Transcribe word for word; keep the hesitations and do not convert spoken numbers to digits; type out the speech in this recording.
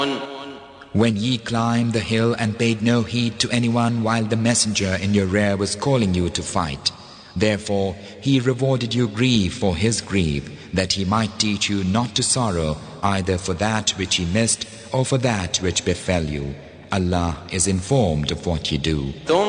When ye climbed the hill and paid no heed to anyone while the messenger in your rear was calling you to fight, therefore he rewarded you grief for his grief, that he might teach you not to sorrow either for that which ye missed or for that which befell you. Allah is informed of what ye do.